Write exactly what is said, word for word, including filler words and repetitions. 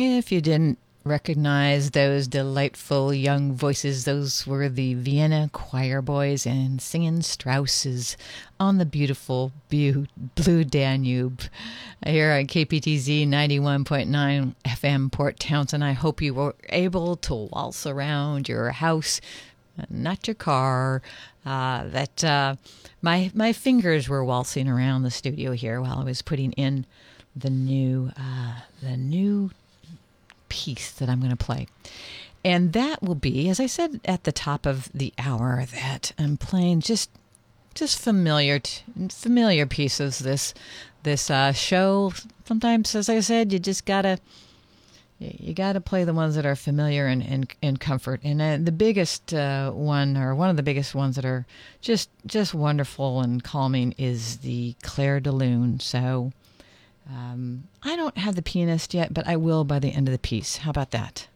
If you didn't recognize those delightful young voices, those were the Vienna Choir Boys and singing Strausses on the beautiful Bu- Blue Danube here on K P T Z ninety-one point nine F M Port Townsend. I hope you were able to waltz around your house, not your car. Uh, that uh, my my fingers were waltzing around the studio here while I was putting in the new uh, the new piece that I'm going to play. And that will be, as I said at the top of the hour, that I'm playing just just familiar t- familiar pieces. This this uh, show. Sometimes, as I said, you just gotta you gotta play the ones that are familiar and and, and comfort. And uh, the biggest uh, one, or one of the biggest ones that are just just wonderful and calming, is the Claire de Lune. So. Um, I don't have the pianist yet, but I will by the end of the piece. How about that?